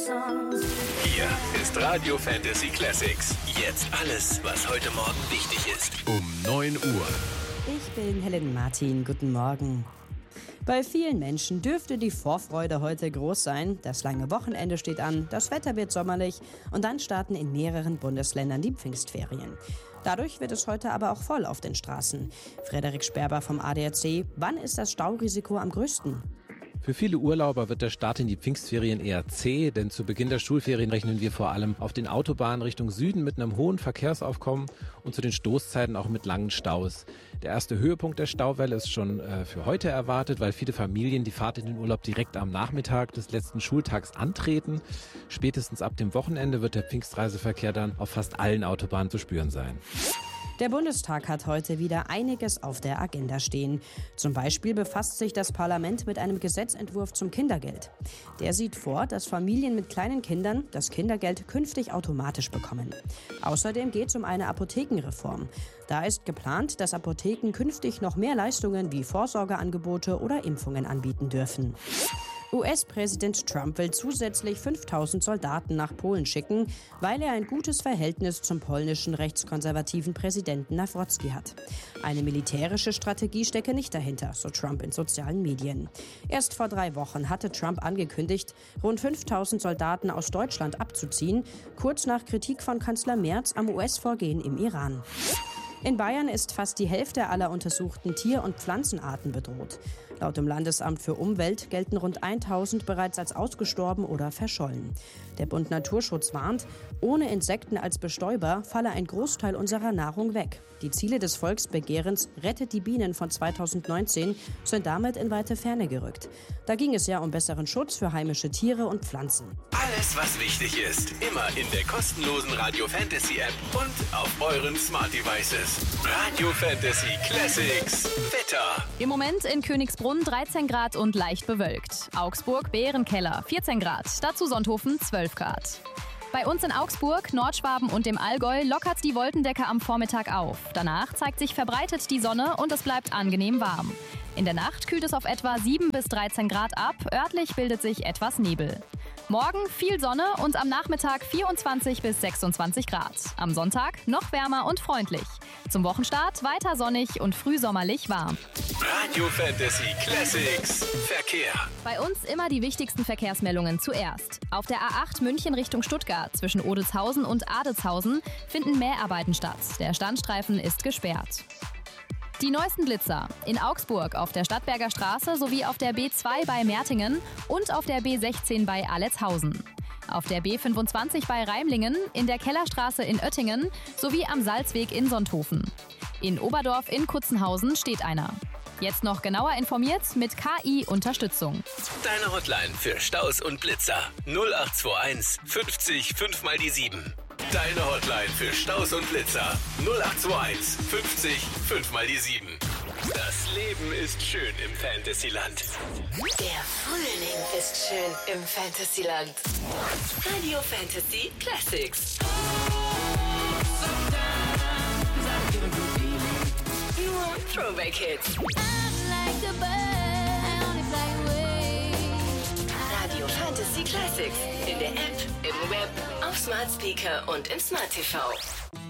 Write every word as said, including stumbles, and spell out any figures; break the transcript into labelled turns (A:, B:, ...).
A: Hier ist Radio Fantasy Classics. Jetzt alles, was heute Morgen wichtig ist. Um neun Uhr.
B: Ich bin Helen Martin. Guten Morgen. Bei vielen Menschen dürfte die Vorfreude heute groß sein. Das lange Wochenende steht an, das Wetter wird sommerlich und dann starten in mehreren Bundesländern die Pfingstferien. Dadurch wird es heute aber auch voll auf den Straßen. Frederik Sperber vom A D A C, wann ist das Staurisiko am größten?
C: Für viele Urlauber wird der Start in die Pfingstferien eher zäh, denn zu Beginn der Schulferien rechnen wir vor allem auf den Autobahnen Richtung Süden mit einem hohen Verkehrsaufkommen und zu den Stoßzeiten auch mit langen Staus. Der erste Höhepunkt der Stauwelle ist schon äh, für heute erwartet, weil viele Familien die Fahrt in den Urlaub direkt am Nachmittag des letzten Schultags antreten. Spätestens ab dem Wochenende wird der Pfingstreiseverkehr dann auf fast allen Autobahnen zu spüren sein.
B: Der Bundestag hat heute wieder einiges auf der Agenda stehen. Zum Beispiel befasst sich das Parlament mit einem Gesetzentwurf zum Kindergeld. Der sieht vor, dass Familien mit kleinen Kindern das Kindergeld künftig automatisch bekommen. Außerdem geht es um eine Apothekenreform. Da ist geplant, dass Apotheken künftig noch mehr Leistungen wie Vorsorgeangebote oder Impfungen anbieten dürfen. U S-Präsident Trump will zusätzlich fünftausend Soldaten nach Polen schicken, weil er ein gutes Verhältnis zum polnischen rechtskonservativen Präsidenten Nawrocki hat. Eine militärische Strategie stecke nicht dahinter, so Trump in sozialen Medien. Erst vor drei Wochen hatte Trump angekündigt, rund fünftausend Soldaten aus Deutschland abzuziehen, kurz nach Kritik von Kanzler Merz am U S-Vorgehen im Iran. In Bayern ist fast die Hälfte aller untersuchten Tier- und Pflanzenarten bedroht. Laut dem Landesamt für Umwelt gelten rund tausend bereits als ausgestorben oder verschollen. Der Bund Naturschutz warnt, ohne Insekten als Bestäuber falle ein Großteil unserer Nahrung weg. Die Ziele des Volksbegehrens Rettet die Bienen von zweitausendneunzehn sind damit in weite Ferne gerückt. Da ging es ja um besseren Schutz für heimische Tiere und Pflanzen.
A: Alles, was wichtig ist, immer in der kostenlosen Radio Fantasy App und auf euren Smart Devices. Radio Fantasy Classics. Wetter.
D: Im Moment in Königsbrunn dreizehn Grad und leicht bewölkt. Augsburg, Bärenkeller vierzehn Grad. Dazu Sonthofen zwölf Grad. Bei uns in Augsburg, Nordschwaben und dem Allgäu lockert die Wolkendecke am Vormittag auf. Danach zeigt sich verbreitet die Sonne und es bleibt angenehm warm. In der Nacht kühlt es auf etwa sieben bis dreizehn Grad ab. Örtlich bildet sich etwas Nebel. Morgen viel Sonne und am Nachmittag vierundzwanzig bis sechsundzwanzig Grad. Am Sonntag noch wärmer und freundlich. Zum Wochenstart weiter sonnig und frühsommerlich warm.
A: Radio Fantasy Classics. Verkehr.
D: Bei uns immer die wichtigsten Verkehrsmeldungen zuerst. Auf der A acht München Richtung Stuttgart zwischen Odelshausen und Adetshausen finden Mäharbeiten statt. Der Standstreifen ist gesperrt. Die neuesten Blitzer in Augsburg auf der Stadtberger Straße sowie auf der B zwei bei Mertingen und auf der B sechzehn bei Aletshausen. Auf der B fünfundzwanzig bei Reimlingen, in der Kellerstraße in Oettingen sowie am Salzweg in Sonthofen. In Oberdorf in Kutzenhausen steht einer. Jetzt noch genauer informiert mit K I-Unterstützung.
A: Deine Hotline für Staus und Blitzer null acht zwei eins fünfzig fünf mal die sieben. Deine Hotline für Staus und Blitzer null acht zwei eins fünfzig fünf mal die sieben. Das Leben ist schön im Fantasyland.
E: Der Frühling ist schön im Fantasyland. Radio Fantasy Classics. Nur Throwback Hits. Radio Fantasy Classics. In der App, im Web, auf Smart Speaker und im Smart T V.